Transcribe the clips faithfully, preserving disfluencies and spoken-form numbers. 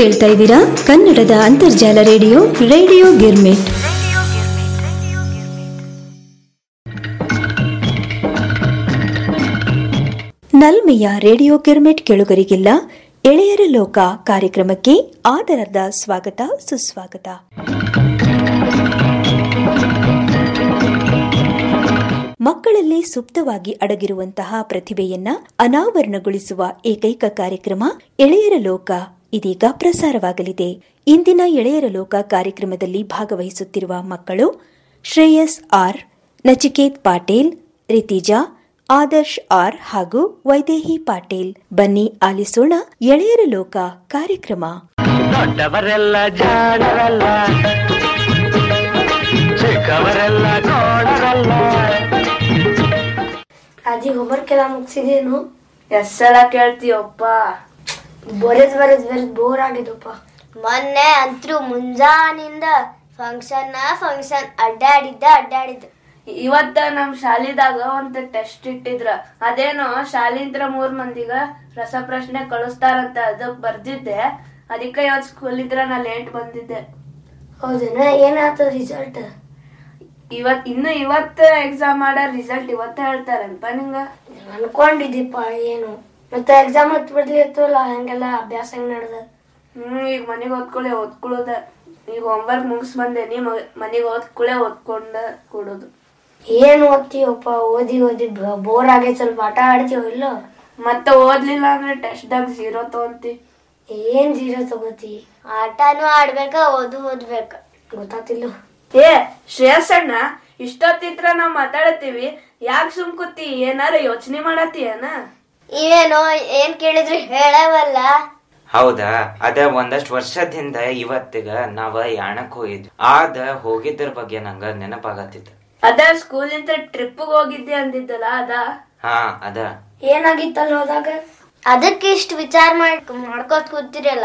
ಕೇಳ್ತಾ ಇದ್ದೀರಾ ಕನ್ನಡದ ಅಂತರ್ಜಾಲ radio radio girmit. ನಲ್ಮೆಯ radio girmit ಕೇಳುಗರಿಗೆಲ್ಲ ಎಳೆಯರ ಲೋಕ ಕಾರ್ಯಕ್ರಮಕ್ಕೆ ಆದರದ ಸ್ವಾಗತ ಸುಸ್ವಾಗತ. ಮಕ್ಕಳಲ್ಲಿ ಸುಪ್ತವಾಗಿ ಅಡಗಿರುವಂತಹ ಪ್ರತಿಭೆಯನ್ನ ಅನಾವರಣಗೊಳಿಸುವ ಏಕೈಕ ಕಾರ್ಯಕ್ರಮ ಎಳೆಯರ ಲೋಕ ಇದೀಗ ಪ್ರಸಾರವಾಗಲಿದೆ. ಇಂದಿನ ಎಳೆಯರ ಲೋಕ ಕಾರ್ಯಕ್ರಮದಲ್ಲಿ ಭಾಗವಹಿಸುತ್ತಿರುವ ಮಕ್ಕಳು ಶ್ರೇಯಸ್ ಆರ್, ನಚಿಕೇತ್ ಪಾಟೀಲ್, ರಿತಿಜಾ, ಆದರ್ಶ್ ಆರ್ ಹಾಗೂ ವೈದೇಹಿ ಪಾಟೀಲ್. ಬನ್ನಿ ಆಲಿಸೋಣ ಎಳೆಯರ ಲೋಕ ಕಾರ್ಯಕ್ರಮ. ದೊಡ್ಡವರೆಲ್ಲ ಜಾಣರಲ್ಲ, ಚಿಕ್ಕವರೆಲ್ಲ ನೋಡರಲ್ಲ. ಅದಿ ಹೋಮ್ವರ್ಕ್ ಎಲ್ಲ ಮುಗಿಸಿದೇನು? ಎಷ್ಟ್ ಸಲ ಕೇಳ್ತೀಯಪ್ಪ? ಬರೆದ್ ಬರೆದ್ ಬರೆದ್ ಬೋರ್ ಆಗಿದಪ್ಪ. ಮೊನ್ನೆ ಅಂತೂ ಮುಂಜಾನಿಂದ ಫಂಕ್ಷನ್ ಫಂಕ್ಷನ್ ಅಡ್ಡಾಡಿದ್ದ ಅಡ್ಡಾಡಿದ್ದ. ಇವತ್ತ ನಮ್ ಶಾಲಿದಾಗ ಒಂದ್ ಟೆಸ್ಟ್ ಇಟ್ಟಿದ್ರ, ಅದೇನೋ ಶಾಲಿಂತ್ರ ಮೂರ್ ಮಂದಿಗ ರಸಪ್ರಶ್ನೆ ಕಳಿಸ್ತಾರಂತ ಅದಕ್ ಬರ್ದಿದ್ದೆ. ಅದಕ್ಕೆ ಇವತ್ ಸ್ಕೂಲ್ ಇದ್ರ ನಾ ಲೇಟ್ ಬಂದಿದ್ದೆ. ಹೌದೇನ? ಏನಾಯ್ತದ ರಿಸಲ್ಟ್? ಇವತ್ ಇನ್ನು ಇವತ್ತ ಎಕ್ಸಾಮ್ ಮಾಡೋ ರಿಸಲ್ಟ್ ಇವತ್ತ ಹೇಳ್ತಾರಲ್ಪ ನಿಂಗ? ಅನ್ಕೊಂಡಿದ್ದೀಪ ಏನು ಮತ್ತೆ ಎಕ್ಸಾಮ್ ಹತ್ ಬಿಡ್ಲಿತ್ತಲ್ಲ, ಹಂಗೆಲ್ಲ ಅಭ್ಯಾಸ ಹೆಂಗ್ ನಡ್ದ? ಹ್ಮ್ ಈಗ ಮನಿಗ್ ಓದ್ಕೊಳ್ಳೆ ಓದ್ಕೊಳ್ಳೋದ. ಈಗ ಹೋಮ್ವರ್ಕ್ ಮುಗಿಸ್ ಬಂದೆ, ನೀ ಮನಿಗ್ ಓದ್ಕೊಳ್ಳೆ ಓದ್ಕೊಂಡ ಕೊಡೋದು. ಏನ್ ಓದ್ತೀವಪ್ಪ? ಓದಿ ಓದಿ ಬೋರ್ ಆಗೈತ್, ಸ್ವಲ್ಪ ಆಟ ಆಡ್ತೀವ ಇಲ್ಲ? ಮತ್ತೆ ಓದ್ಲಿಲ್ಲ ಅಂದ್ರೆ ಟೆಸ್ಟ್ ದಾಗ ಜೀರೋ ತಗೊಂತಿ. ಏನ್ ಜೀರೋ ತಗೋತಿ? ಆಟನೂ ಆಡ್ಬೇಕ, ಓದು ಓದ್ಬೇಕ. ಗೊತ್ತಾತಿಲ್ಲ. ಏ ಶ್ರೇಯಸಣ್ಣ, ಇಷ್ಟೊತ್ತಿತ್ರ ನಾವ್ ಮಾತಾಡತ್ತೀವಿ, ಯಾಕೆ ಸುಮ್ ಕೂತಿ? ಏನಾರ ಯೋಚನೆ ಮಾಡತ್ತೀಯನ? ಇವೇನೋ ಏನ್ ಕೇಳಿದ್ರಿ ಹೇಳವಲ್ಲ. ಹೌದಾ? ಅದ ಒಂದಷ್ಟು ವರ್ಷದಿಂದ ಇವತ್ತಿಗ ನಾವ ಯಾಣಕ್ ಹೋಗಿದ್ವಿ. ಆದ ಹೋಗಿದ್ರ ಬಗ್ಗೆ ನಂಗ ನೆನಪಾಗತ್ತಿತ್ತು. ಅದ ಸ್ಕೂಲ್ ಇಂದ ಟ್ರಿಪ್ ಹೋಗಿದ್ದೆ ಅಂದಿದ್ದಲ್ಲ ಅದ? ಹಾ ಅದ. ಏನಾಗಿತ್ತಲ್ಲ ಹೋದಾಗ? ಅದಕ್ಕೆ ಇಷ್ಟು ವಿಚಾರ ಮಾಡ್ ಮಾಡ್ಕೋತ ಕೂತಿರಲ್ಲ,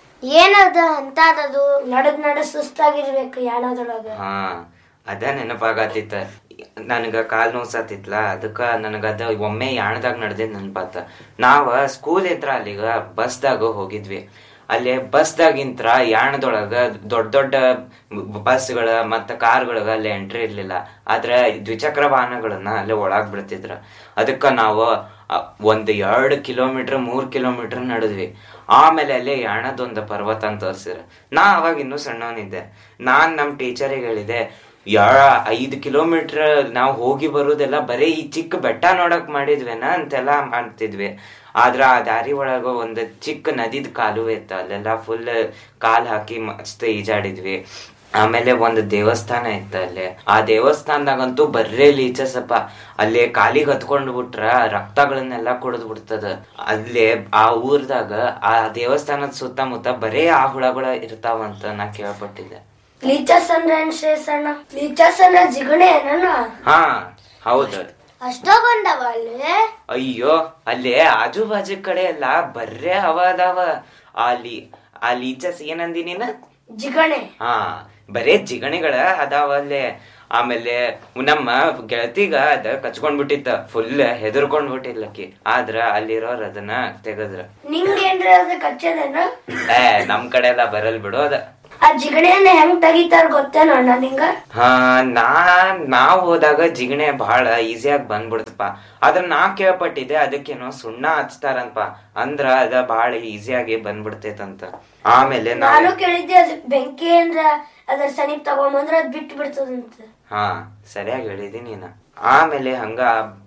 ಏನದ ಅಂತದದು? ನಡದ್ ನಡ ಸುಸ್ತಾಗಿರ್ಬೇಕು ಯಾಣದೊಳಗ. ಹಾ ಅದ ನೆನಪಾಗತ್ತಿತ್ತ. ನನ್ಗ ಕಾಲ್ ನೋಸತ್ತಿತ್ಲ, ಅದಕ್ಕ ನನಗ ಅದ ಒಮ್ಮೆ ಯಾಣದಾಗ ನಡ್ದಿದ್ ನೆನಪಾತ. ನಾವ ಸ್ಕೂಲ್ ಇದ್ರ ಅಲ್ಲಿಗ ಬಸ್ದಾಗ ಹೋಗಿದ್ವಿ. ಅಲ್ಲಿ ಬಸ್ದಾಗಿಂತ್ರ ಯಾಣದೊಳಗ ದೊಡ್ಡ ದೊಡ್ಡ ಬಸ್ಗಳ ಮತ್ತ ಕಾರ್ಗಳಗ ಅಲ್ಲಿ ಎಂಟ್ರಿ ಇರ್ಲಿಲ್ಲ. ಆದ್ರ ದ್ವಿಚಕ್ರ ವಾಹನಗಳನ್ನ ಅಲ್ಲಿ ಒಳಗ್ ಬಿಡ್ತಿದ್ರ. ಅದಕ್ಕ ನಾವು ಒಂದ್ ಎರಡ್ ಕಿಲೋಮೀಟರ್ ಮೂರ್ ಕಿಲೋಮೀಟರ್ ನಡೆದ್ವಿ. ಆಮೇಲೆ ಅಲ್ಲಿ ಯಾಣದೊಂದು ಪರ್ವತ ಅಂತ ತೋರ್ಸಿದ್ರ. ನಾ ಅವಾಗ ಇನ್ನೂ ಸಣ್ಣವನಿದ್ದೆ. ನಾನ್ ನಮ್ ಟೀಚರಿಗೆ ಹೇಳಿದೆ, ಯಾರ ಐದ್ ಕಿಲೋಮೀಟರ್ ನಾವ್ ಹೋಗಿ ಬರುದೆಲ್ಲ ಬರೀ ಈ ಚಿಕ್ಕ ಬೆಟ್ಟ ನೋಡಕ್ ಮಾಡಿದ್ವೇನ ಅಂತೆಲ್ಲಾ ಮಾಡ್ತಿದ್ವಿ. ಆದ್ರ ಆ ದಾರಿ ಒಳಗ ಒಂದ್ ಚಿಕ್ಕ ನದಿದ್ ಕಾಲುವೆ ಇತ್ತ, ಅಲ್ಲೆಲ್ಲಾ ಫುಲ್ ಕಾಲ್ ಹಾಕಿ ಮಸ್ತ್ ಈಜಾಡಿದ್ವಿ. ಆಮೇಲೆ ಒಂದ್ ದೇವಸ್ಥಾನ ಇತ್ತ ಅಲ್ಲಿ. ಆ ದೇವಸ್ಥಾನದಾಗಂತೂ ಬರ್ರೇ ಲೀಚಸಪ್ಪ. ಅಲ್ಲಿ ಕಾಲಿಗೆ ಹತ್ಕೊಂಡ್ ಬಿಟ್ರ ರಕ್ತಗಳನ್ನೆಲ್ಲಾ ಕುಡಿದ್ ಬಿಡ್ತದ. ಅಲ್ಲಿ ಆ ಊರ್ದಾಗ ಆ ದೇವಸ್ಥಾನದ ಸುತ್ತಮುತ್ತ ಬರೇ ಆ ಹುಳಗಳ ಇರ್ತಾವಂತ ನಾ ಕೇಳ್ಪಟ್ಟಿದ್ದೆ. ಲೀಚಸ್ ಅಂದ್ರೆ ಏನ್ ಶ್ರೇಯಸಣ್ಣ? ಲೀಚಸ್ ಅಂದ್ರೆ ಜಿಗಣೆ ಏನಣ್ಣ? ಹಾ ಹೌದ. ಅಷ್ಟೊಂದವ ಅಲ್ಲಿ? ಅಯ್ಯೋ, ಅಲ್ಲಿ ಆಜು ಬಾಜು ಕಡೆ ಎಲ್ಲಾ ಬರ್ರೇ ಅವ ಅದಾವ. ಅಲ್ಲಿ ಆ ಲೀಚಸ್ ಏನಂದಿ ನೀನ? ಜಿಗಣೆ. ಹಾ ಬರೇ ಜಿಗಣಿಗಳ ಅದಾವ ಅಲ್ಲೇ. ಆಮೇಲೆ ನಮ್ಮ ಗೆಳತಿಗ ಅದ ಕಚ್ಕೊಂಡ್ ಬಿಟ್ಟಿತ್ತ, ಫುಲ್ ಹೆದರ್ಕೊಂಡ್ ಬಿಟ್ಟಿಲ್ಲಕಿ. ಆದ್ರ ಅಲ್ಲಿರೋರ್ ಅದನ್ನ ತೆಗದ್ರ. ನಿಂಗೇನ್ರಿ ಅದ ಕಚ್ಚದೇನ? ಏ ನಮ್ ಕಡೆ ಎಲ್ಲಾ ಬರಲ್ ಬಿಡು ಅದ. ಆ ಜಿಗಣೆಯನ್ನ ಹೆಂಗ್ ತೆಗಿತಾರ ಗೊತ್ತೇನ ಅಣ್ಣ ನಿಂಗ? ಹಾ ನಾ ನಾವ್ ಹೋದಾಗ ಜಿಗಣೆ ಬಹಳ ಈಸಿಯಾಗಿ ಬಂದ್ಬಿಡ್ತಪ್ಪ. ಆದ್ರ ನಾ ಕೇಳ್ಪಟ್ಟಿದ್ದೆ ಅದಕ್ಕೇನೋ ಸುಣ್ಣ ಹಚ್ತಾರಂತ, ಅಂದ್ರ ಅದ ಬಹಳ ಈಸಿಯಾಗಿ ಬಂದ್ಬಿಡ್ತೈತಂತ. ಆಮೇಲೆ ನಾನು ಕೇಳಿದ್ದೆ, ಅದ್ ಬೆಂಕಿ ಅಂದ್ರ ಅದ್ರ ಸನಿಪ್ ತಗೊಂಬಂದ್ರ ಅದ್ ಬಿಟ್ಟು ಬಿಡ್ತದಂತ. ಹಾ ಸರಿಯಾಗಿ ಹೇಳಿದಿ ನೀನ. ಆಮೇಲೆ ಹಂಗ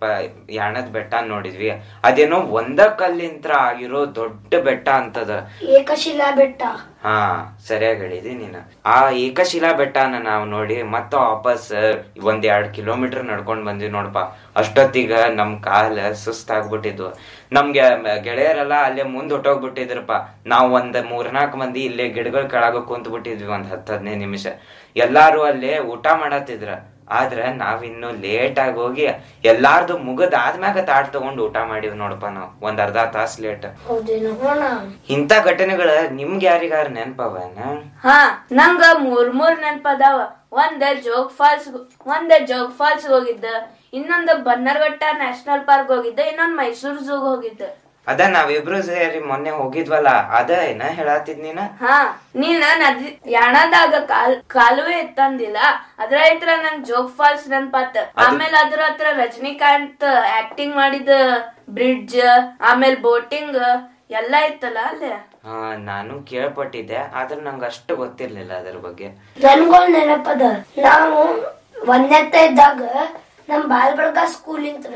ಯಾಣದ್ ಬೆಟ್ಟ ನೋಡಿದ್ವಿ. ಅದೇನೋ ಒಂದ ಕಲ್ಲಿಂತ್ರ ಆಗಿರೋ ದೊಡ್ಡ ಬೆಟ್ಟ ಅಂತದ, ಏಕಶಿಲಾ ಬೆಟ್ಟ. ಹಾ ಸರಿಯಾಗಿ ಹೇಳಿದಿ ನೀನ. ಆ ಏಕಶಿಲಾ ಬೆಟ್ಟನ ನಾವ್ ನೋಡಿ ಮತ್ತ ವಾಪಸ್ ಒಂದ್ ಎರಡ್ ಕಿಲೋಮೀಟರ್ ನಡ್ಕೊಂಡ್ ಬಂದ್ವಿ ನೋಡಪ್ಪ. ಅಷ್ಟೊತ್ತಿಗ ನಮ್ ಕಾಲ ಸುಸ್ತಾಗ್ಬಿಟ್ಟಿದ್ವು. ನಮ್ಗೆ ಗೆಳೆಯರೆಲ್ಲ ಅಲ್ಲೇ ಮುಂದ್ ಹೊಟ್ಟೋಗ್ಬಿಟ್ಟಿದ್ರಪ್ಪ. ನಾವ್ ಒಂದ್ ಮೂರ್ನಾಲ್ಕು ಮಂದಿ ಇಲ್ಲೇ ಗಿಡಗಳ ಕೆಳಗ ಕುಂತ್ ಬಿಟ್ಟಿದ್ವಿ ಒಂದ್ ಹತ್ ಹದಿನೈದು ನಿಮಿಷ. ಎಲ್ಲಾರು ಅಲ್ಲೇ ಊಟ ಮಾಡತ್ತಿದ್ರ. ಆದ್ರ ನಾವಿನ್ನು ಲೇಟ್ ಆಗಿ ಹೋಗಿ ಎಲ್ಲಾರ್ದು ಮುಗದ್ ಆದ್ಮ್ಯಾಗ ತಾಟ್ ತಗೊಂಡ್ ಊಟ ಮಾಡಿವ್ ನೋಡಪ್ಪ ನಾವ್, ಒಂದ್ ಅರ್ಧ ತಾಸ್ ಲೇಟ್. ಇಂತ ಘಟನೆಗಳ ನಿಮ್ಗೆ ಯಾರಿಗಾರ ನೆನಪವನ? ಹಾ ನಂಗ ಮೂರ್ ಮೂರ್ ನೆನಪದಾವ. ಒಂದ್ ಜೋಗ್ ಫಾಲ್ಸ್ ಒಂದ್ ಜೋಗ್ ಫಾಲ್ಸ್ ಹೋಗಿದ್ದ, ಇನ್ನೊಂದ್ ಬನ್ನರ್ಘಟ್ಟ ನ್ಯಾಷನಲ್ ಪಾರ್ಕ್ ಹೋಗಿದ್ದ, ಇನ್ನೊಂದ್ ಮೈಸೂರ್ ಝೂಗ್ ಹೋಗಿದ್ದ. ಅದ ನಾವಿಬ್ರು ಸೇರಿ ಮೊನ್ನೆ ಹೋಗಿದ್ವಲ್ಲ ಅದ ಏನ ಹೇಳತ್ತಿದ್ ನೀನ? ಹಾ, ನೀನ್ ನದಿ ಯಾಣದಾಗ ಕಾಲ್ ಕಾಲುವೆ ಇತ್ತಂದಿಲ್ಲ, ಅದ್ರ ಹತ್ರ ನಂಗ್ ಜೋಗ್ ಫಾಲ್ಸ್ ನೆನ್ಪಾತ. ಆಮೇಲೆ ಅದ್ರ ಹತ್ರ ರಜನಿಕಾಂತ್ ಆಕ್ಟಿಂಗ್ ಮಾಡಿದ ಬ್ರಿಡ್ಜ್, ಆಮೇಲೆ ಬೋಟಿಂಗ್ ಎಲ್ಲಾ ಇತ್ತಲ್ಲ ಅಲ್ಲೇ. ಹಾ, ನಾನು ಕೇಳ್ಪಟ್ಟಿದ್ದೆ, ಆದ್ರೆ ನಂಗ ಅಷ್ಟು ಗೊತ್ತಿರ್ಲಿಲ್ಲ ಅದ್ರ ಬಗ್ಗೆ. ನನ್ಗಳು ನೆನಪದ, ನಾವು ಒಂದೆತ್ತ ಇದ್ದಾಗ ನಮ್ ಬಾಲ್ಬಳ್ಗ ಸ್ಕೂಲ್ ಇಂತ್ರ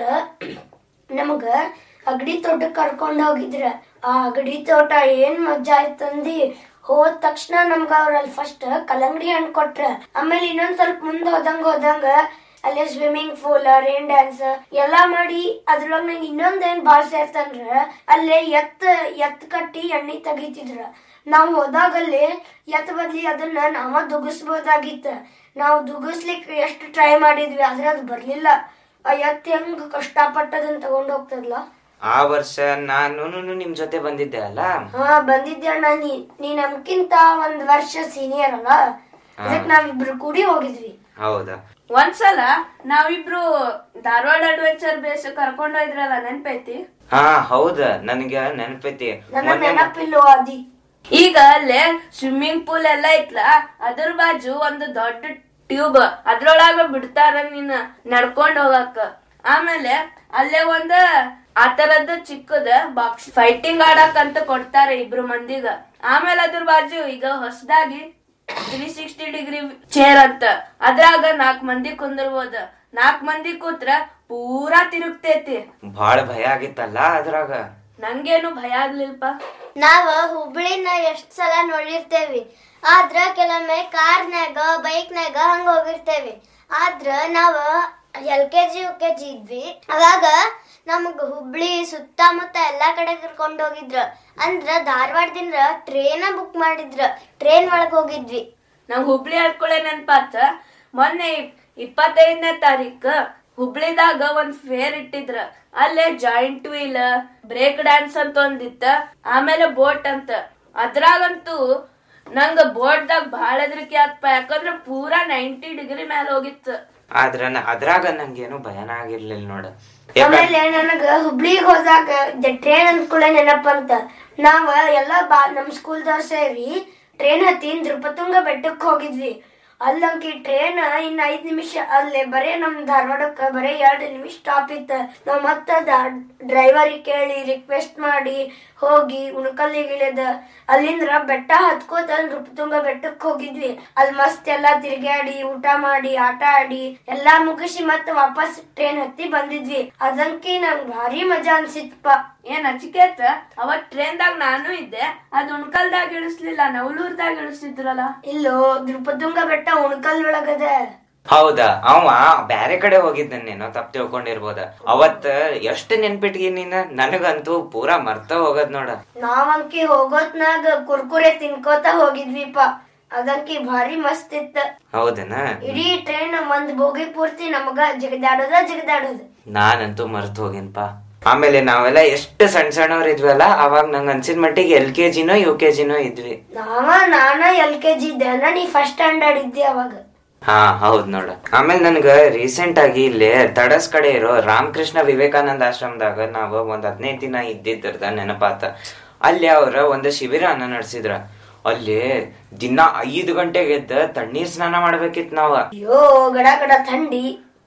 ನಮಗ ಅಗಡಿ ತೋಟಕ್ ಕರ್ಕೊಂಡ್ ಹೋಗಿದ್ರ. ಆ ಅಗಡಿ ತೋಟ ಏನ್ ಮಜಾ ಆಯ್ತಂದಿ. ಹೋದ ತಕ್ಷಣ ನಮ್ಗ ಅವ್ರಲ್ಲಿ ಫಸ್ಟ್ ಕಲ್ಲಂಗಡಿ ಹಣ್ಣು ಕೊಟ್ರ. ಆಮೇಲೆ ಇನ್ನೊಂದ್ ಸ್ವಲ್ಪ ಮುಂದ್ ಹೋದಂಗ ಹೋದಂಗ ಅಲ್ಲೇ ಸ್ವಿಮ್ಮಿಂಗ್ ಪೂಲ್, ರೇನ್ ಡ್ಯಾನ್ಸ್ ಎಲ್ಲಾ ಮಾಡಿ ಅದ್ರೊಳಗ ನಂಗೆ ಇನ್ನೊಂದ್ ಏನ್ ಬಾಳ್ ಸೇರ್ತಂದ್ರ ಅಲ್ಲೇ ಎತ್ ಎತ್ ಕಟ್ಟಿ ಎಣ್ಣಿ ತೆಗಿತಿದ್ರ. ನಾವ್ ಹೋದಾಗಲ್ಲಿ ಎತ್ ಬದ್ಲಿ ಅದನ್ನ ನಾವ ದುಗಿಸ್ಬೋದಾಗಿತ್ತ. ನಾವ್ ದುಗಿಸ್ಲಿಕ್ ಎಷ್ಟ್ ಟ್ರೈ ಮಾಡಿದ್ವಿ, ಆದ್ರೆ ಅದು ಬರ್ಲಿಲ್ಲ. ಆ ಎತ್ ಹೆಂಗ್ ಕಷ್ಟಪಟ್ಟ ಅದನ್ನ ತಗೊಂಡ್ ಹೋಗ್ತದಲ್ಲ. ಆ ವರ್ಷ ನಾನು ನಿಮ್ ಜೊತೆ ಬಂದಿದ್ದೆ ಅಲ್ಲ? ಹಾ, ಬಂದಿದ್ದೆ ಅಣ್ಣ. ನೀ ನೀ ನಮ್ಕಿಂತ ಒಂದ್ ವರ್ಷ ಸೀನಿಯರ್ ಅಲ್ಲ, ಅದಕ್ಕೆ ನಾವಿಬ್ರು ಕೂಡಿ ಹೋಗಿದ್ವಿ. ಹೌದಾ? ಒಂದ್ಸಲ ನಾವಿಬ್ರು ಧಾರವಾಡ ಅಡ್ವೆಂಚರ್ ಬೇಸ್ ಕರ್ಕೊಂಡ್ ಹೋಯ್ದ್ರಲ್ಲ, ನೆನ್ಪೈತಿ? ಹಾ ಹೌದ, ನನಗ ನೆನಪೈತಿ. ನನ್ನ ನೆನಪಿಲ್ಲೋ ಅದಿ. ಈಗ ಅಲ್ಲೇ ಸ್ವಿಮ್ಮಿಂಗ್ ಪೂಲ್ ಎಲ್ಲಾ ಐತ್ಲ, ಅದ್ರ ಬಾಜು ಒಂದು ದೊಡ್ಡ ಟ್ಯೂಬ್, ಅದ್ರೊಳಗ ಬಿಡ್ತಾರ ನೀನ್ ನಡ್ಕೊಂಡ್ ಹೋಗಕ್ಕ. ಆಮೇಲೆ ಅಲ್ಲೇ ಒಂದ ಆತರದ್ದು ಚಿಕ್ಕದ ಬಾಕ್ಸ್ ಫೈಟಿಂಗ್ ಆಡಕ್ ಅಂತ ಕೊಡ್ತಾರ ಇಬ್ರು ಮಂದಿಗ. ಆಮೇಲೆ ಅದ್ರ ಬಾಜು ಈಗ ಹೊಸದಾಗಿ ತ್ರೀ ಸಿಕ್ಸ್ಟಿ ಡಿಗ್ರಿ ಚೇರ್ ಅಂತ, ಅದ್ರಾಗ ನಾಕ್ ಮಂದಿ ಕುಂದಿರ್ಬೋದ. ನಾಕ್ ಮಂದಿ ಕೂತ್ರ ಪೂರಾ ತಿರುಗ್ತೈತಿ. ಬಾಳ ಭಯ ಆಗಿತ್ತಲ್ಲ ಅದ್ರಾಗ? ನಂಗೇನು ಭಯ ಆಗ್ಲಿಲ್ಪ. ನಾವ ಹುಬ್ಳಿನ ಎಷ್ಟ್ ಸಲ ನೋಡಿರ್ತೇವಿ, ಆದ್ರ ಕೆಲವೊಮ್ಮೆ ಕಾರ್ನ್ಯಾಗ ಬೈಕ್ನಾಗ ಹಂಗ ಹೋಗಿರ್ತೇವಿ. ಆದ್ರ ನಾವ L K G U K G ಇದ್ವಿ, ಅವಾಗ ನಮಗ ಹುಬ್ಳಿ ಸುತ್ತಮುತ್ತ ಎಲ್ಲಾ ಕಡೆ ಕರ್ಕೊಂಡ್ ಹೋಗಿದ್ರ. ಅಂದ್ರ ಧಾರವಾಡದಿಂದ ಟ್ರೇನ ಬುಕ್ ಮಾಡಿದ್ರ, ಟ್ರೇನ್ ಒಳಗ್ ಹೋಗಿದ್ವಿ. ನಾವ್ ಹುಬ್ಳಿ ಹಡ್ಕೊಳೆ ನೆನ್ಪಾತ. ಮೊನ್ನೆ ಇಪ್ಪತ್ತೈದನೇ ತಾರೀಕ್ ಹುಬ್ಳಿದಾಗ ಒಂದ್ ಫೇರ್ ಇಟ್ಟಿದ್ರ. ಅಲ್ಲೇ ಜಾಯಿಂಟ್ ವೀಲ್, ಬ್ರೇಕ್ ಡ್ಯಾನ್ಸ್ ಅಂತ ಒಂದಿತ್ತ, ಆಮೇಲೆ ಬೋಟ್ ಅಂತ. ಅದ್ರಾಗಂತೂ ನಂಗ ಬೋಟ್ದಾಗ ಬಹಳ ಹೆದರಿಕೆ ಆತ್ಪ, ಯಾಕಂದ್ರ ಪೂರಾ ನೈಂಟಿ ಡಿಗ್ರಿ ಮ್ಯಾಲ ಹೋಗಿತ್ತು. ಆದ್ರ ಅದ್ರಾಗ ನಂಗೇನು ಭಯನ ಆಗಿರ್ಲಿಲ್ಲ ನೋಡ. ಆಮೇಲೆ ನನಗ ಹುಬ್ಳಿಗ್ ಹೋದಾಗ ಟ್ರೈನ್ ಅಂದ್ಕೂಳೆ ನೆನಪಂತ. ನಾವ ಎಲ್ಲಾ ಬಾ ನಮ್ ಸ್ಕೂಲ್ದವ್ರ ಸೇರಿ ಟ್ರೈನ್ ಹತ್ತಿ ನೃಪತುಂಗ ಬೆಟ್ಟಕ್ ಹೋಗಿದ್ವಿ. ಅಲ್ಲಂಕಿ ಟ್ರೈನ್ ಇನ್ ಐದ್ ನಿಮಿಷ ಅಲ್ಲೇ ಬರೇ ನಮ್ ಧಾರವಾಡಕ್ಕ ಬರೇ ಎರಡ್ ನಿಮಿಷ ಸ್ಟಾಪ್ ಇತ್ತ. ನಾವ್ ಮತ್ತ ಡ್ರೈವರಿಗೆ ಕೇಳಿ ರಿಕ್ವೆಸ್ಟ್ ಮಾಡಿ ಹೋಗಿ ಉಣಕಲ್ಲಿಗೆ ಇಳಿದ ಅಲ್ಲಿಂದ್ರ ಬೆಟ್ಟ ಹತ್ಕೋತ ನೃಪತುಂಗ ಬೆಟ್ಟಕ್ ಹೋಗಿದ್ವಿ. ಅಲ್ಲಿ ಮಸ್ತ್ ಎಲ್ಲಾ ತಿರ್ಗಾಡಿ ಊಟ ಮಾಡಿ ಆಟ ಆಡಿ ಎಲ್ಲಾ ಮುಗಿಸಿ ಮತ್ತ ವಾಪಸ್ ಟ್ರೈನ್ ಹತ್ತಿ ಬಂದಿದ್ವಿ. ಅದಂಕಿ ನಂಗ್ ಭಾರಿ ಮಜಾ ಅನ್ಸಿತ್ಪ. ಏನ್ ಅಚಿಕೇತ, ಅವತ್ ಟ್ರೈನ್ದಾಗ ನಾನು ಇದ್ದೆ. ಅದ್ ಉಣ್ಕಲ್ದಾಗ ಇಳಿಸ್ಲಿಲ್ಲ, ನವಲೂರ್ದಾಗ ಇಳಿಸಿದ್ರಲ್ಲ. ಇಲ್ಲೋ, ನೃಪತುಂಗ ಬೆಟ್ಟ ಉಣ್ಕಲ್ ಒಳಗದ. ಹೌದಾ? ಅವ ಬ್ಯಾರೆ ಕಡೆ ಹೋಗಿದ್ದೇನೋ, ತಪ್ಪ ತಿಳ್ಕೊಂಡಿರ್ಬೋದ. ಅವತ್ ಎಷ್ಟ್ ನೆನ್ಪಿಟ್ಗಿ ನೀನ್? ನನಗಂತೂ ಪೂರಾ ಮರ್ತ ಹೋಗದ್ ನೋಡ. ನಾವಂಕಿ ಹೋಗೋತ್ನಾಗ ಕುರ್ಕುರೆ ತಿನ್ಕೋತ ಹೋಗಿದ್ವಿಪ. ಅದಂಕಿ ಭಾರಿ ಮಸ್ತ್ ಇತ್ತ. ಹೌದನ? ಇಡೀ ಟ್ರೈನ್ ಒಂದ್ ಬೋಗಿ ಪೂರ್ತಿ ನಮಗ ಜಗದಾಡೋದ ಜಗದಾಡೋದ. ನಾನಂತೂ ಮರ್ತ ಹೋಗಿನ್ಪಾ. ಆಮೇಲೆ ನಾವೆಲ್ಲ ಎಷ್ಟು ಸಣ್ಣ ಸಣ್ಣವ್ರ ಇದ್ವಲ್ಲ, ಅವಾಗ ನಂಗ ಅನ್ಸಿದ ಮಟ್ಟಿಗೆ ಎಲ್ ಕೆ ಜಿನೋ ಯು ಕೆ ಜಿನೋ ಇದ್ವಿ. ನಾವ ನಾನ ಎಲ್ ಕೆ ಜಿ ಇದ್ದೆ, ನೀ ಫಸ್ಟ್ ಸ್ಟ್ಯಾಂಡರ್ಡ್ ಇದ್ದಿ ಅವಾಗ. ಹಾ ಹೌದ್ ನೋಡ. ಆಮೇಲೆ ನನ್ಗ ರೀಸೆಂಟ್ ಆಗಿ ಇಲ್ಲಿ ತಡಸ್ ಕಡೆ ಇರೋ ರಾಮಕೃಷ್ಣ ವಿವೇಕಾನಂದ ಆಶ್ರಮದಾಗ ನಾವ್ ಒಂದ್ ಹದಿನೈದು ದಿನ ಇದ್ದಿದ್ರದ ನೆನಪಾತ. ಅಲ್ಲಿ ಅವ್ರ ಒಂದ್ ಶಿಬಿರನ ನಡೆಸಿದ್ರ. ಅಲ್ಲಿ ದಿನ ಐದು ಗಂಟೆಗೆ ಎದ್ದ ತಣ್ಣೀರ್ ಸ್ನಾನ ಮಾಡ್ಬೇಕಿತ್ ನಾವ. ಅಯ್ಯೋ, ಗಡ ಗಡ ಥಂಡಿ.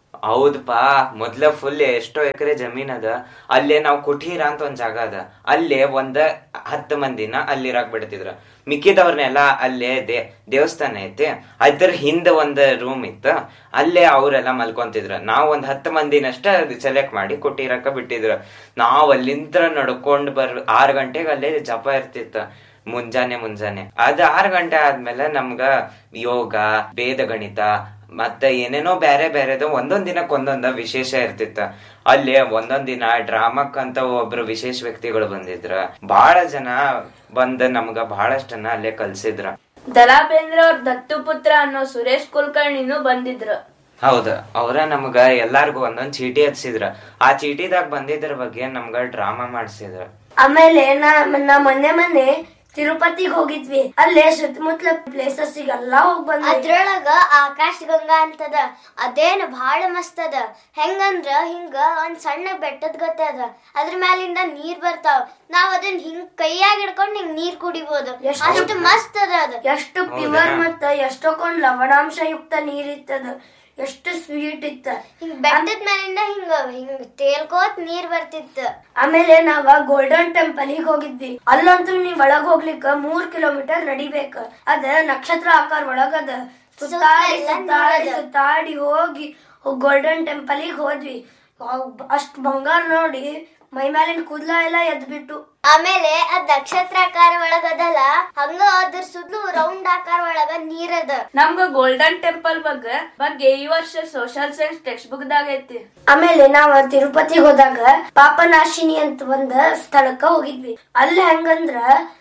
ಹೌದಪಾ. ಮೊದ್ಲ ಫುಲ್ ಎಷ್ಟೋ ಎಕರೆ ಜಮೀನ್ ಅದ. ಅಲ್ಲೇ ನಾವ್ ಕುಟೀರ ಅಂತ ಒಂದ್ ಜಾಗ ಅದ, ಅಲ್ಲೇ ಒಂದ್ ಹತ್ತು ಮಂದಿನ ಅಲ್ಲಿರಾಕ್ ಬಿಡ್ತಿದ್ರ. ಮಿಕ್ಕಿದವ್ರನ್ನೆಲ್ಲಾ ಅಲ್ಲೇ ದೇ ದೇವಸ್ಥಾನ ಐತಿ, ಅದ್ರ ಹಿಂದ ಒಂದ್ ರೂಮ್ ಇತ್ತ, ಅಲ್ಲೇ ಅವ್ರೆಲ್ಲಾ ಮಲ್ಕೊಂತಿದ್ರ. ನಾವ್ ಒಂದ್ ಹತ್ತು ಮಂದಿನಷ್ಟ ಸೆಲೆಕ್ಟ್ ಮಾಡಿ ಕುಟೀರಕ್ಕ ಬಿಟ್ಟಿದ್ರ. ನಾವ್ ಅಲ್ಲಿಂದ ನಡ್ಕೊಂಡ್ ಬರ್ ಆರ್ ಗಂಟೆಗೆ ಅಲ್ಲೇ ಜಪ ಇರ್ತಿತ್ತ, ಮುಂಜಾನೆ ಮುಂಜಾನೆ. ಅದ್ ಆರ್ ಗಂಟೆ ಆದ್ಮೇಲೆ ನಮ್ಗ ಯೋಗ, ವೇದ ಗಣಿತ ಮತ್ತೆ ಏನೇನೋ ಬ್ಯಾರೆ ಬ್ಯಾರೆದು ಒಂದೊಂದ್ ದಿನಕ್ ಒಂದೊಂದ ವಿಶೇಷ ಇರ್ತಿತ್ತ. ಅಲ್ಲಿ ಒಂದೊಂದ್ ದಿನ ಡ್ರಾಮಕ್ ಅಂತ ಒಬ್ರು ವಿಶೇಷ ವ್ಯಕ್ತಿಗಳು ಬಂದಿದ್ರ. ಬಹಳ ಜನ ಬಂದ ನಮ್ಗ ಬಹಳಷ್ಟನ್ನ ಅಲ್ಲೇ ಕಲ್ಸಿದ್ರ. ದರಾ ಬೇಂದ್ರೆ ಅವ್ರ ದತ್ತು ಪುತ್ರ ಅನ್ನೋ ಸುರೇಶ್ ಕುಲಕರ್ಣಿನೂ ಬಂದಿದ್ರು. ಹೌದ, ಅವ್ರ ನಮ್ಗ ಎಲ್ಲಾರ್ಗು ಒಂದೊಂದ್ ಚೀಟಿ ಹಚ್ಚಿದ್ರ. ಆ ಚೀಟಿದಾಗ ಬಂದಿದ್ರ ಬಗ್ಗೆ ನಮ್ಗ ಡ್ರಾಮಾ ಮಾಡ್ಸಿದ್ರ. ಆಮೇಲೆ ನಾ ನಾ ಮೊನ್ನೆ ಮೊನ್ನೆ ತಿರುಪತಿಗೆ ಹೋಗಿದ್ವಿ. ಅಲ್ಲೇ ಸುತ್ತಮುತ್ತಲ ಪ್ಲೇಸಸ್ ಎಲ್ಲಾ ಹೋಗ್ ಬಂದ್ವಿ. ಅದ್ರೊಳಗ ಆಕಾಶ ಗಂಗಾ ಅಂತದ, ಅದೇನ್ ಬಹಳ ಮಸ್ತ್ ಅದ. ಹೆಂಗಂದ್ರ ಹಿಂಗ ಒಂದ್ ಸಣ್ಣ ಬೆಟ್ಟದ ಗತೆ ಅದ, ಅದ್ರ ಮ್ಯಾಲಿಂದ ನೀರ್ ಬರ್ತಾವ. ನಾವ್ ಅದನ್ನ ಹಿಂಗ್ ಕೈಯಾಗ ಹಿಡ್ಕೊಂಡ್ ಹಿಂಗ್ ನೀರ್ ಕುಡಿಬಹುದು, ಅಷ್ಟು ಮಸ್ತ್ ಅದ. ಅದ ಎಷ್ಟು ಪ್ಯೂರ್ ಮತ್ತ ಎಷ್ಟೊಂದ್ ಲವಣಾಂಶ ಯುಕ್ತ ನೀರ್ ಇತ್ತದ, ಎಷ್ಟು ಸ್ವೀಟ್ ಇತ್ತ. ಹಿಂಗ್ ಬೆಟ್ಟದ ಮ್ಯಾಲಿಂದ ಹಿಂಗ ಹಿಂಗ್ ತೇಲ್ಕೋತ್ ನೀರ್ ಬರ್ತಿತ್ತ. ಆಮೇಲೆ ನಾವ ಗೋಲ್ಡನ್ ಟೆಂಪಲ್ ಗೆ ಹೋಗಿದ್ವಿ. ಅಲ್ಲಂತೂ ನೀವ್ ಒಳಗ್ ಹೋಗ್ಲಿಕ್ಕ ಮೂರ್ ಕಿಲೋಮೀಟರ್ ನಡಿಬೇಕ. ಅದ ನಕ್ಷತ್ರ ಆಕಾರ ಒಳಗದ. ಸುತ್ತಾಡಿ ಸುತ್ತಾಡಿ ಸುತ್ತಾಡಿ ಹೋಗಿ ಗೋಲ್ಡನ್ ಟೆಂಪಲ್ ಗೆ ಹೋದ್ವಿ. ಅಷ್ಟ್ ಬಂಗಾರ ನೋಡಿ ಮೈ ಮ್ಯಾಲಿನ ಕೂದ್ಲ ಎಲ್ಲ ಎದ್ಬಿಟ್ಟು. ಆಮೇಲೆ ಅದ್ ನಕ್ಷತ್ರಾಕಾರ ಒಳಗದಲ್ಲ, ಹಂಗ ಅದ್ರ ಸುದ್ಲು ರೌಂಡ್ ಆಕಾರ ಒಳಗ ನೀರದ. ನಮ್ಗ ಗೋಲ್ಡನ್ ಟೆಂಪಲ್ ಬಗ್ಗೆ ಬಗ್ಗೆ ಈ ವರ್ಷ ಸೋಶಿಯಲ್ ಸೈನ್ಸ್ ಟೆಕ್ಸ್ಟ್ ಬುಕ್ ದಾಗ ಐತಿ. ಆಮೇಲೆ ನಾವ್ ತಿರುಪತಿಗೆ ಹೋದಾಗ ಪಾಪನಾಶಿನಿ ಅಂತ ಒಂದ್ ಸ್ಥಳಕ್ಕ ಹೋಗಿದ್ವಿ. ಅಲ್ಲಿ ಹೆಂಗಂದ್ರ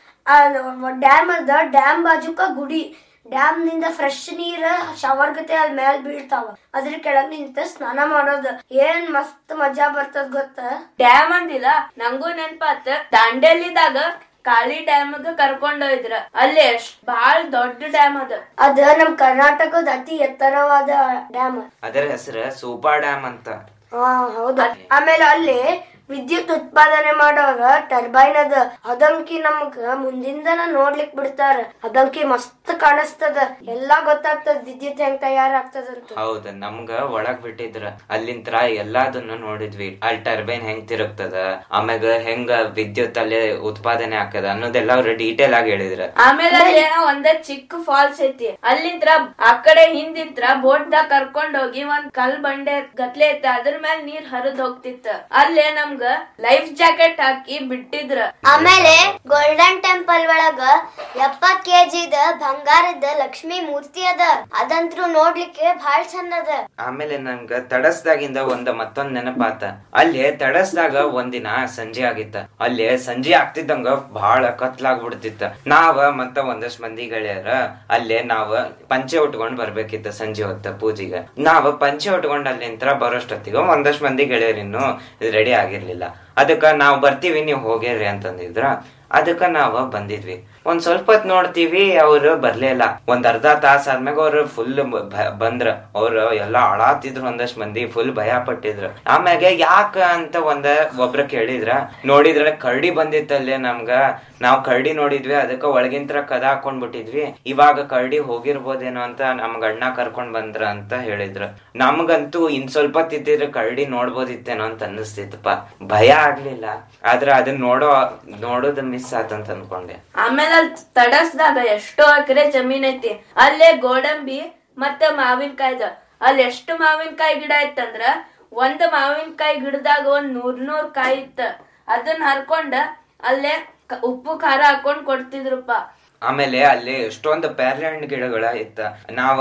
ಡ್ಯಾಮ್ ಅದ, ಡ್ಯಾಮ್ ಬಾಜುಕ ಗುಡಿ. ಡ್ಯಾಮ್ ನಿಂದ ಫ್ರೆಶ್ ನೀರ್ ಶವರ್ ಗತೆ ಅಲ್ಲಿ ಮ್ಯಾಲ್ ಬೀಳ್ತಾವ. ಅದ್ರ ಕೆಳಗ್ ನಿಂತ ಸ್ನಾನ ಮಾಡೋದು ಏನ್ ಮಸ್ತ್ ಮಜಾ ಬರ್ತದ ಗೊತ್ತ. ಡ್ಯಾಮ್ ಅಂದಿಲ್ಲ, ನಂಗೂ ನೆನ್ಪಾತ. ದಾಂಡೇಲಿದಾಗ ಕಾಳಿ ಡ್ಯಾಮ್ ಕರ್ಕೊಂಡೋಯ್ದ್ರ. ಅಲ್ಲಿ ಎಷ್ಟ್ ಬಾಳ್ ದೊಡ್ಡ ಡ್ಯಾಮ್ ಅದ. ಅದ ನಮ್ ಕರ್ನಾಟಕದ ಅತಿ ಎತ್ತರವಾದ ಡ್ಯಾಮ್. ಅದರ ಹೆಸರು ಸೂಪಾ ಡ್ಯಾಮ್ ಅಂತ. ಹಾ ಹೌದ. ಆಮೇಲೆ ಅಲ್ಲಿ ವಿದ್ಯುತ್ ಉತ್ಪಾದನೆ ಮಾಡೋಗ ಟರ್ಬೈನ್ ಅದ. ಅದಂಕಿ ನಮಗ ಮುಂದಿಂದನ ನೋಡ್ಲಿಕ್ ಬಿಡ್ತಾರ. ಅದಂಕಿ ಮಸ್ತ್ ಕಾಣಿಸ್ತದ, ಎಲ್ಲಾ ಗೊತ್ತಾಗ್ತದ ವಿದ್ಯುತ್ ಹೆಂಗ್ ತಯಾರಾಗ್ತದಂತ. ಹೌದ, ನಮ್ಗ ಒಳಗ್ ಬಿಟ್ಟಿದ್ರ ಅಲ್ಲಿಂತ್ರ ಎಲ್ಲಾದನ್ನು ನೋಡಿದ್ವಿ. ಅಲ್ಲಿ ಟರ್ಬೈನ್ ಹೆಂಗ್ ತಿರುಗ್ತದ, ಆಮ್ಯಾಗ ಹೆಂಗ ವಿದ್ಯುತ್ ಅಲ್ಲಿ ಉತ್ಪಾದನೆ ಆಗ್ತದ ಅನ್ನೋದೆಲ್ಲ ಅವ್ರ ಡೀಟೇಲ್ ಆಗಿ ಹೇಳಿದ್ರ. ಆಮೇಲೆ ಅಲ್ಲಿ ಒಂದ ಚಿಕ್ಕ ಫಾಲ್ಸ್ ಐತಿ. ಅಲ್ಲಿಂತ್ರ ಆ ಕಡೆ ಹಿಂದಿಂತ್ರ ಬೋಟ್ ದಾಗ ಕರ್ಕೊಂಡ್ ಹೋಗಿ ಒಂದ್ ಕಲ್ ಬಂಡೆ ಗತ್ಲೆ ಐತಿ, ಅದ್ರ ಮೇಲೆ ನೀರ್ ಹರಿದ್ ಹೋಗ್ತಿತ್ತ. ಅಲ್ಲೇ ನಮ್ಗ ಲೈಫ್ ಜಾಕೆಟ್ ಹಾಕಿ ಬಿಟ್ಟಿದ್ರ. ಆಮೇಲೆ ಗೋಲ್ಡನ್ ಟೆಂಪಲ್ ಒಳಗ ಎಪ್ಪತ್ ಕೆಜಿದ ಬಂಗಾರದ ಲಕ್ಷ್ಮಿ ಮೂರ್ತಿ ಅದ. ಅದಂತ್ರು ನೋಡ್ಲಿಕ್ಕೆ ಬಹಳ ಚಂದ ಅದ. ಆಮೇಲೆ ನಮ್ಗ ತಡಸ್ದಾಗಿಂದ ಒಂದ್ ಮತ್ತೊಂದ್ ನೆನಪಾತ. ಅಲ್ಲಿ ತಡಸ್ದಾಗ ಒಂದಿನ ಸಂಜೆ ಆಗಿತ್ತ. ಅಲ್ಲಿ ಸಂಜೆ ಆಗ್ತಿದ್ದಂಗ ಬಹಳ ಕತ್ಲಾಗ್ಬಿಡ್ತಿತ್ತ. ನಾವ ಮತ್ತ ಒಂದಷ್ಟ್ ಮಂದಿ ಗೆಳೆಯರ ಅಲ್ಲೇ ನಾವ್ ಪಂಚೆ ಉಟ್ಕೊಂಡ್ ಬರ್ಬೇಕಿತ್ತ ಸಂಜೆ ಹೊತ್ತ ಪೂಜೆಗೆ. ನಾವ್ ಪಂಚೆ ಉಟ್ಕೊಂಡ್ ಅಲ್ಲಿಂತ್ರ ಬರೋಷ್ಟೊತ್ತಿಗ ಒಂದಷ್ಟ್ ಮಂದಿ ಗೆಳೆಯರಿನ್ನು ರೆಡಿ ಆಗಿರ್ಲಿಲ್ಲ. ಅದಕ್ಕ ನಾವ್ ಬರ್ತೀವಿ, ನೀವ್ ಹೋಗ್ಯಾರಿ ಅಂತಂದಿದ್ರ. ಅದಕ್ಕ ನಾವ ಬಂದಿದ್ವಿ. ಒಂದ್ ಸ್ವಲ್ಪ ಹೊತ್ ನೋಡ್ತೀವಿ, ಅವ್ರು ಬರ್ಲೇ ಇಲ್ಲ. ಒಂದ್ ಅರ್ಧ ತಾಸ ಆದ್ಮ್ಯಾಗ ಅವ್ರು ಫುಲ್ ಬಂದ್ರ. ಅವ್ರು ಎಲ್ಲಾ ಅಳಾತಿದ್ರು, ಒಂದಷ್ಟ್ ಮಂದಿ ಫುಲ್ ಭಯ ಪಟ್ಟಿದ್ರು. ಆಮ್ಯಾಗ ಯಾಕ ಅಂತ ಒಂದ ಒಬ್ರ ಕೇಳಿದ್ರ. ನೋಡಿದ್ರ ಕರಡಿ ಬಂದಿತ್ತಲ್ಲೇ ನಮ್ಗ. ನಾವ್ ಕರಡಿ ನೋಡಿದ್ವಿ, ಅದಕ್ಕ ಒಳಗಿಂತ್ರ ಕದ ಹಾಕೊಂಡ್ ಬಿಟ್ಟಿದ್ವಿ. ಇವಾಗ ಕರಡಿ ಹೋಗಿರ್ಬೋದೇನೋ ಅಂತ ನಮ್ಗ ಅಣ್ಣ ಕರ್ಕೊಂಡ್ ಬಂದ್ರ ಅಂತ ಹೇಳಿದ್ರು. ನಮ್ಗಂತೂ ಇನ್ ಸ್ವಲ್ಪ ತಿದ್ದಿದ್ರೆ ಕರಡಿ ನೋಡ್ಬೋದಿತ್ತೇನೋ ಅಂತ ಅನ್ನಿಸ್ತಿತ್ತಪ್ಪ. ಭಯ ಆಗ್ಲಿಲ್ಲ, ಆದ್ರ ಅದನ್ನ ನೋಡೋ ನೋಡೋದ್ ಮಿಸ್ ಆತಂತ ಅನ್ಕೊಂಡೆ. ಆಮೇಲೆ ಅಲ್ಲಿ ತಡಸ್ದಾಗ ಎಷ್ಟೋ ಎಕರೆ ಜಮೀನ್ ಐತಿ. ಅಲ್ಲೇ ಗೋಡಂಬಿ ಮತ್ತೆ ಮಾವಿನಕಾಯ್ದ. ಅಲ್ಲಿ ಎಷ್ಟು ಮಾವಿನಕಾಯಿ ಗಿಡ ಇತ್ತಂದ್ರ ಒಂದ್ ಮಾವಿನಕಾಯಿ ಗಿಡದಾಗ ಒಂದ್ ನೂರ್ ನೂರ್ ಕಾಯಿ ಇತ್ತ. ಅದನ್ನ ಹರ್ಕೊಂಡ ಅಲ್ಲೇ ಉಪ್ಪು ಖಾರ ಹಾಕೊಂಡ್ ಕೊಡ್ತಿದ್ರಪ್ಪ. ಆಮೇಲೆ ಅಲ್ಲಿ ಎಷ್ಟೊಂದು ಪೇರ್ಲೆ ಹಣ್ಣು ಗಿಡಗಳ ಇತ್ತ. ನಾವ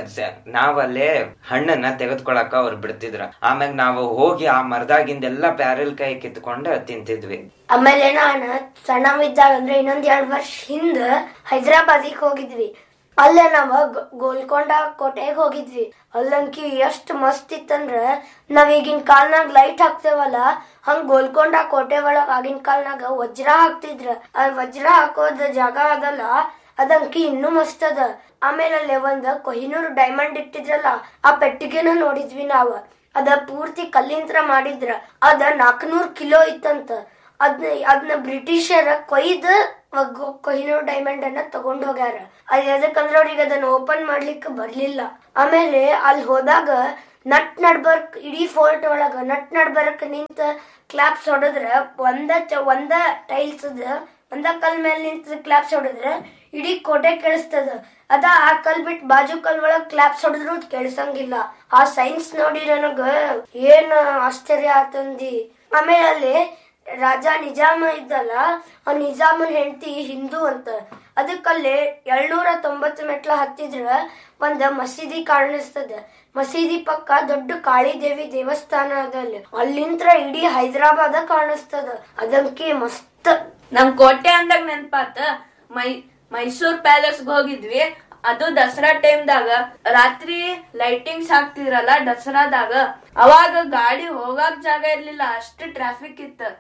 ನಾವಲ್ಲೇ ಹಣ್ಣನ್ನ ತೆಗೆದ್ಕೊಳಕ ಅವ್ರು ಬಿಡ್ತಿದ್ರ. ಆಮ್ಯಾಗ ನಾವು ಹೋಗಿ ಆ ಮರದಾಗಿಂದೆಲ್ಲಾ ಪ್ಯಾರಲ್ ಕಾಯಿ ಕಿತ್ಕೊಂಡ್ ತಿಂತಿದ್ವಿ. ಆಮೇಲೆ ನಾನು ಸಣ್ಣವಿದ್ದಾಗ ಅಂದ್ರೆ ಇನ್ನೊಂದ್ ಎರಡ್ ವರ್ಷ ಹಿಂದ ಹೈದರಾಬಾದಿಗೆ ಹೋಗಿದ್ವಿ. ಅಲ್ಲೇ ನಾವ ಗೋಲ್ಕೊಂಡ ಕೋಟೆಗೆ ಹೋಗಿದ್ವಿ. ಅಲ್ಲಂಕಿ ಎಷ್ಟ್ ಮಸ್ತ್ ಇತ್ತಂದ್ರ ನಾವ್ ಈಗಿನ ಕಾಲ್ನಾಗ ಲೈಟ್ ಹಾಕ್ತೇವಲ್ಲ, ಹಂಗ ಗೋಲ್ಕೊಂಡ ಕೋಟೆ ಒಳಗ ಆಗಿನ ಕಾಲ್ನಾಗ ವಜ್ರ ಹಾಕ್ತಿದ್ರ. ಆ ವಜ್ರ ಹಾಕೋದ ಜಾಗ ಅದಲ್ಲ, ಅದಂಕಿ ಇನ್ನೂ ಮಸ್ತ್ ಅದ. ಆಮೇಲೆ ಅಲ್ಲೇ ಒಂದ್ ಕೊಹಿನೂರ್ ಡೈಮಂಡ್ ಇಟ್ಟಿದ್ರಲ್ಲ, ಆ ಪೆಟ್ಟಿಗೆನ ನೋಡಿದ್ವಿ ನಾವ್. ಅದ ಪೂರ್ತಿ ಕಲ್ಲಿಂತ್ರ ಮಾಡಿದ್ರ. ಅದ ನಾಲ್ಕನೂರ್ ಕಿಲೋ ಇತ್ತಂತ. ಅದ್ನ ಅದನ್ನ ಬ್ರಿಟಿಷರ ಕೊಯ್ದ ಕೊಹಿನೂರ್ ಡೈಮಂಡ್ ಅನ್ನ ತಗೊಂಡ್ ಹೋಗ್ಯಾರ. ಅದ್ ಎದಕ್ಕಂದ್ರ ಅವ್ರಿಗೆ ಅದನ್ನ ಓಪನ್ ಮಾಡ್ಲಿಕ್ಕೆ ಬರ್ಲಿಲ್ಲ. ಆಮೇಲೆ ಅಲ್ಲಿ ಹೋದಾಗ ನಟ್ ನಡ್ಬರ್ಕ್ ಇಡೀ ಫೋರ್ಟ್ ಒಳಗ ನಟ್ ನಡ್ಬರ್ಕ್ ನಿಂತ ಕ್ಲಾಪ್ಸ್ ಹೊಡದ್ರ ಒಂದ ಒಂದ ಟೈಲ್ಸ್ ಒಂದ ಕಲ್ ಮೇಲೆ ನಿಂತ ಕ್ಲಾಪ್ಸ್ ಹೊಡದ್ರ ಇಡೀ ಕೋಟೆ ಕೇಳಿಸ್ತದ. ಅದ ಆ ಕಲ್ ಬಿಟ್ ಬಾಜು ಕಲ್ ಒಳಗ್ ಕ್ಲಾಪ್ಸ್ ಹೊಡೆದ್ರು ಕೇಳಿಸಂಗಿಲ್ಲ. ಆ ಸೈನ್ಸ್ ನೋಡಿ ನನಗ ಏನ್ ಆಶ್ಚರ್ಯ ಆತಂದಿ. ಆಮೇಲೆ ಅಲ್ಲಿ ರಾಜ ನಿಜಾಮ ಇದ್ದಲ್ಲ, ಆ ನಿಜಾಮನ್ ಹೆಂಡತಿ ಹಿಂದೂ ಅಂತ. ಅದಕ್ಕಲ್ಲಿ ಏಳ್ನೂರ ತೊಂಬತ್ತು ಮೆಟ್ಲ ಹತ್ತಿದ್ರ ಒಂದ್ ಮಸೀದಿ ಕಾಣಿಸ್ತದ. ಮಸೀದಿ ಪಕ್ಕ ದೊಡ್ಡ ಕಾಳಿದೇವಿ ದೇವಸ್ಥಾನ ಅದ. ಅಲ್ಲಿ ಅಲ್ಲಿಂತ್ರ ಇಡೀ ಹೈದರಾಬಾದ ಕಾಣಿಸ್ತದ. ಅದಂಕಿ ಮಸ್ತ್. ನಮ್ ಕೋಟೆ ಅಂದಾಗ ನೆನ್ಪಾತ ಮೈ ಮೈಸೂರ್ ಪ್ಯಾಲೇಸ್ ಹೋಗಿದ್ವಿ. ಅದು ದಸರಾ ಟೈಮ್ದಾಗ ರಾತ್ರಿ ಲೈಟಿಂಗ್ಸ್ ಹಾಕ್ತಿದ್ರಲ್ಲ ದಸರಾದಾಗ, ಅವಾಗ ಗಾಡಿ ಹೋಗಾಕ್ ಜಾಗ ಇರ್ಲಿಲ್ಲ, ಅಷ್ಟು ಟ್ರಾಫಿಕ್ ಇತ್ತ.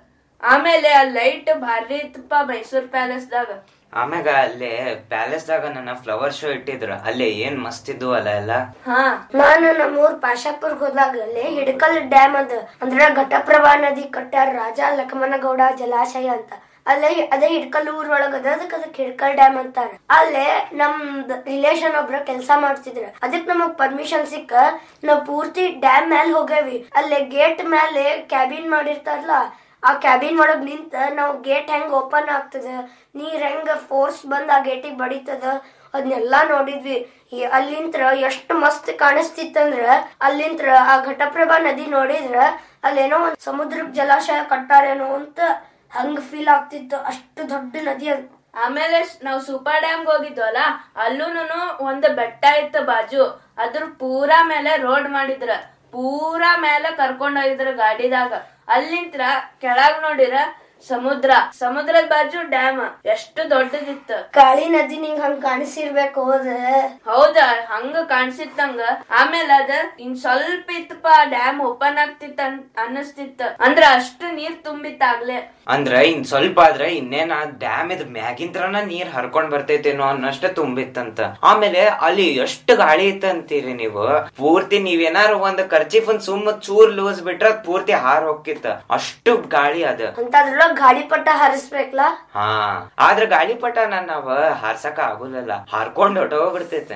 ಆಮೇಲೆ ಆ ಲೈಟ್ ಭಾರಿ ಇತ್ತಪ್ಪ ಮೈಸೂರ್ ಪ್ಯಾಲೇಸ್ದಾಗ. ಆಮ್ಯಾಗ ಅಲ್ಲೇ ಪ್ಯಾಲೇಸ್ ದಾಗ ನನ್ನ ಫ್ಲವರ್ ಶೋ ಇಟ್ಟಿದ್ರ ಅಲ್ಲೇ ಏನ್ ಮಸ್ತ್ ಇದ್ವು ಅಲ್ಲ ಎಲ್ಲ. ಹಾ ನಾನು ನಮ್ಮೂರ್ ಪಾಶಾಪುರ್ ಹೋದಾಗ ಅಲ್ಲಿ ಹಿಡಕಲ್ ಡ್ಯಾಮ್ ಅದ ಅಂದ್ರೆ ಘಟಪ್ರಭಾ ನದಿ ಕಟ್ಟಾರ ರಾಜ ಲಕ್ಷ್ಮಣಗೌಡ ಜಲಾಶಯ ಅಂತ. ಅಲ್ಲೇ ಅದೇ ಹಿಡ್ಕಲ್ ಊರ್ ಒಳಗ ಅದ ಅದಕ್ಕೆ ಅದಕ್ಕೆ ಹಿಡ್ಕಲ್ ಡ್ಯಾಮ್ ಅಂತಾರ. ಅಲ್ಲೇ ನಮ್ದ್ ರಿಲೇಷನ್ ಒಬ್ರ ಕೆಲ್ಸ ಮಾಡ್ತಿದ್ರ. ಅದಕ್ ನಮಗ್ ಪರ್ಮಿಷನ್ ಸಿಕ್ಕ ನಾವ್ ಪೂರ್ತಿ ಡ್ಯಾಮ್ ಮ್ಯಾಲ ಹೋಗೇವಿ. ಅಲ್ಲೇ ಗೇಟ್ ಮೇಲೆ ಕ್ಯಾಬಿನ್ ಮಾಡಿರ್ತಾರಲ್ಲ, ಆ ಕ್ಯಾಬಿನ್ ಒಳಗ್ ನಿಂತ ನಾವ್ ಗೇಟ್ ಹೆಂಗ್ ಓಪನ್ ಆಗ್ತದ, ನೀರ್ ಹೆಂಗ ಫೋರ್ಸ್ ಬಂದ್ ಆ ಗೇಟಿಗೆ ಬಡಿತದ ಅದನ್ನೆಲ್ಲಾ ನೋಡಿದ್ವಿ. ಅಲ್ಲಿಂತ್ರ ಎಷ್ಟ್ ಮಸ್ತ್ ಕಾಣಿಸ್ತಿತ್ತಂದ್ರ ಅಲ್ಲಿಂತ್ರ ಆ ಘಟಪ್ರಭಾ ನದಿ ನೋಡಿದ್ರ ಅಲ್ಲೇನೋ ಒಂದ್ ಸಮುದ್ರಕ್ ಜಲಾಶಯ ಕಟ್ಟಾರೇನೋ ಅಂತ ಹಂಗ ಫೀಲ್ ಆಗ್ತಿತ್ತು. ಅಷ್ಟು ದೊಡ್ಡ ನದಿ ಅದು. ಆಮೇಲೆ ನಾವ್ ಸೂಪರ್ ಡ್ಯಾಮ್ ಹೋಗಿದ್ವಲ್ಲ, ಅಲ್ಲೂನು ಒಂದ್ ಬೆಟ್ಟ ಇತ್ತು ಬಾಜು. ಅದ್ರ ಪೂರಾ ಮೇಲೆ ರೋಡ್ ಮಾಡಿದ್ರ, ಪೂರಾ ಮೇಲೆ ಕರ್ಕೊಂಡ್ ಹೋಗಿದ್ರ ಗಾಡಿದಾಗ. ಅಲ್ಲಿಂತ್ರ ಕೆಳಗ್ ನೋಡಿರ ಸಮುದ್ರ, ಸಮುದ್ರದ ಬಾಜು ಡ್ಯಾಮ್ ಎಷ್ಟು ದೊಡ್ಡದಿತ್ತು. ಕಾಳಿ ನದಿ ನಿಂಗ್ ಹಂಗ ಕಾಣಿಸಿರ್ಬೇಕು. ಹೋದ ಹೌದ, ಹಂಗ ಕಾಣಿಸಿತ್ತಂಗ. ಆಮೇಲೆ ಅದ ಇನ್ ಸ್ವಲ್ಪ ಇತ್ತಪ್ಪ ಡ್ಯಾಮ್ ಓಪನ್ ಆಗ್ತಿತ್ತ ಅನ್ನಿಸ್ತಿತ್ತ. ಅಂದ್ರ ಅಷ್ಟು ನೀರ್ ತುಂಬಿತ್ತಾಗ್ಲೆ. ಅಂದ್ರ ಇನ್ ಸ್ವಲ್ಪ ಆದ್ರೆ ಇನ್ನೇನ ಡ್ಯಾಮ್ ಇದ್ ಮ್ಯಾಗಿಂತ್ರನ ನೀರ್ ಹರ್ಕೊಂಡ್ ಬರ್ತೈತೇನೋ ಅನ್ನಷ್ಟ ತುಂಬಿತ್ತಂತ. ಆಮೇಲೆ ಅಲ್ಲಿ ಎಷ್ಟು ಗಾಳಿ ಇತ್ತಂತೀರಿ ನೀವು. ಪೂರ್ತಿ ನೀವೇನಾರು ಒಂದ್ ಕರ್ಚೀಫ್ ಒಂದ್ ಸುಮ್ಮ ಚೂರ್ ಲೂಸ್ ಬಿಟ್ರ ಪೂರ್ತಿ ಹಾರ್ ಹೋಗಿತ್ತ, ಅಷ್ಟು ಗಾಳಿ ಅದ. ಅಂತದ್ರೊಳಗ ಗಾಳಿಪಟ ಹಾರಿಸ್ಬೇಕಲ್ಲ. ಹಾ, ಆದ್ರ ಗಾಳಿಪಟ ನಾವ್ ಹಾರ್ಸಕ ಆಗುಲ್ಲ, ಹಾರ್ಕೊಂಡ್ ಹೊಟ್ಟೋಗ್ಬಿಡ್ತೈತೆ.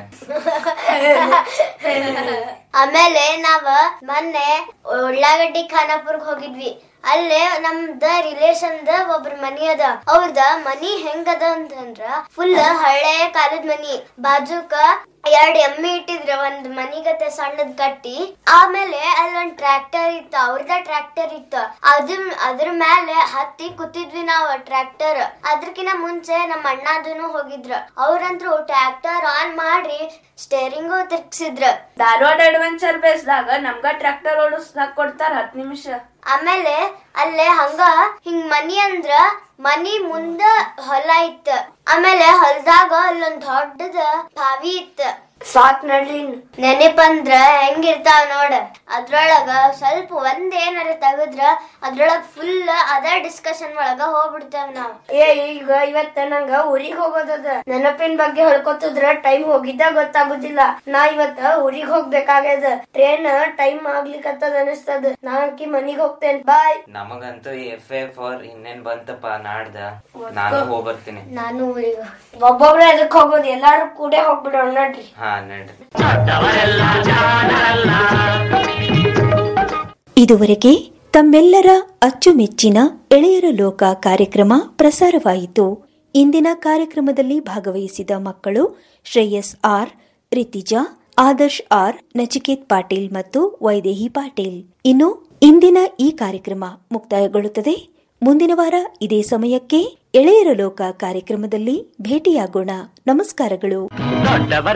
ಆಮೇಲೆ ನಾವ್ ಮೊನ್ನೆ ಉಳ್ಳಾಗಡ್ಡಿ ಖಾನಾಪುರ್ಗ್ ಹೋಗಿದ್ವಿ. ಅಲ್ಲೇ ನಮ್ದ ರಿಲೇಷನ್ ದ ಒಬ್ರ ಮನಿ ಅದ. ಅವ್ರದ ಮನಿ ಹೆಂಗದ ಅಂತಂದ್ರ ಫುಲ್ ಹಳೆ ಕಾಲದ ಮನಿ. ಬಾಜುಕ ಎರಡ್ ಎಮ್ಮಿ ಇಟ್ಟಿದ್ರ ಒಂದ್ ಮನಿಗತೆ ಸಣ್ಣದ್ ಕಟ್ಟಿ. ಆಮೇಲೆ ಅಲ್ಲೊಂದ್ ಟ್ರ್ಯಾಕ್ಟರ್ ಇತ್ತ, ಅವ್ರದ ಟ್ರ್ಯಾಕ್ಟರ್ ಇತ್ತ. ಅದ್ರ ಅದ್ರ ಮೇಲೆ ಹತ್ತಿ ಕೂತಿದ್ವಿ ನಾವ್ ಟ್ರ್ಯಾಕ್ಟರ್. ಅದ್ರಕಿನ ಮುಂಚೆ ನಮ್ಮ ಅಣ್ಣದನು ಹೋಗಿದ್ರ. ಅವ್ರಂತ್ರು ಟ್ರ್ಯಾಕ್ಟರ್ ಆನ್ ಮಾಡಿ ಸ್ಟೇರಿಂಗು ತಿರ್ಗ್ಸಿದ್ರ. ಧಾರವಾಡ ಅಡ್ವೆಂಚರ್ ಬೇಸ್ದಾಗ ನಮ್ಗ ಟ್ರ್ಯಾಕ್ಟರ್ ಓಡಿಸ್ದಾಕ್ ಕೊಡ್ತಾರ ಹತ್ ನಿಮಿಷ. ಆಮೇಲೆ ಅಲ್ಲೇ ಹಂಗ ಹಿಂಗ್ ಮನಿ ಅಂದ್ರ ಮನಿ ಮುಂದ ಹೊಲ ಇತ್ತ. ಆಮೇಲೆ ಹೊಲದಾಗ ಅಲ್ಲೊಂದ್ ದೊಡ್ಡದ ಬಾವಿ ಇತ್ತ. ಸಾಕ್ ನಡ್ಲಿ. ನೆನಪಂದ್ರ ಹೆಂಗಿರ್ತಾವ ನೋಡ. ಅದ್ರೊಳಗ ಸ್ವಲ್ಪ ಒಂದ್ ಏನಾರ ತೆಗದ್ರ ಅದ್ರೊಳಗ ಫುಲ್ ಅದ ಡಿಸ್ಕಷನ್ ಒಳಗ ಹೋಗ್ಬಿಡ್ತೇವ್ ನಾವ್. ಏ ಈಗ ಇವತ್ತ ನಂಗ ಊರಿಗ್ ಹೋಗೋದದ. ನೆನಪಿನ ಬಗ್ಗೆ ಹೇಳ್ಕೊತಿದ್ರ ಟೈಮ್ ಹೋಗಿದ್ದ ಗೊತ್ತಾಗುದಿಲ್ಲ. ನಾ ಇವತ್ತ ಊರಿಗ್ ಹೋಗ್ಬೇಕಾಗ್ಯದ. ಟ್ರೈನ್ ಟೈಮ್ ಆಗ್ಲಿಕ್ಕತ್ತದ ಅನಿಸ್ತದ. ನಾಕಿ ಮನಿಗ್ ಹೋಗ್ತೇನೆ. ಬಾಯ್. ನಮಗಂತೂ ಎಫ್ ಎ ಫಾರ್ ಇನ್ನೇನ್ ಬಂತಪ್ಪ ನಾಡ್ದ. ನಾನು ಹೋಗ್ಬರ್ತೀನಿ. ನಾನು ಊರಿಗ ಒಬ್ಬೊಬ್ರ ಎದಕ್ ಹೋಗೋದು, ಎಲ್ಲಾರು ಕೂಡೆ ಹೋಗ್ಬಿಡೋಣ ನಡ್ರಿ. ಹಾ ನಡ್ರಿ. ಇದುವರೆಗೆ ತಮ್ಮೆಲ್ಲರ ಅಚ್ಚುಮೆಚ್ಚಿನ ಎಳೆಯರ ಲೋಕ ಕಾರ್ಯಕ್ರಮ ಪ್ರಸಾರವಾಯಿತು. ಇಂದಿನ ಕಾರ್ಯಕ್ರಮದಲ್ಲಿ ಭಾಗವಹಿಸಿದ ಮಕ್ಕಳು ಶ್ರೇಯಸ್ ಆರ್, ರಿತಿಜಾ, ಆದರ್ಶ್ ಆರ್, ನಚಿಕೇತ್ ಪಾಟೀಲ್ ಮತ್ತು ವೈದೇಹಿ ಪಾಟೀಲ್. ಇನ್ನು ಇಂದಿನ ಈ ಕಾರ್ಯಕ್ರಮ ಮುಕ್ತಾಯಗೊಳ್ಳುತ್ತದೆ. ಮುಂದಿನ ವಾರ ಇದೇ ಸಮಯಕ್ಕೆ ಎಳೆಯರ ಲೋಕ ಕಾರ್ಯಕ್ರಮದಲ್ಲಿ ಭೇಟಿಯಾಗೋಣ. ನಮಸ್ಕಾರಗಳು.